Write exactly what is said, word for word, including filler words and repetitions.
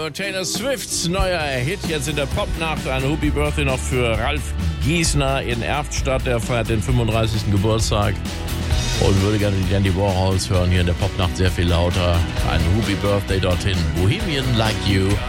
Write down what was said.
you. Taylor Swifts neuer Hit jetzt in der Popnacht. Ein Happy Birthday noch für Ralf Giesner in Erftstadt. Der feiert den fünfunddreißigsten Geburtstag und würde gerne die Dandy Warhols hören hier in der Popnacht sehr viel lauter. Ein Happy Birthday dorthin. Bohemian Like You.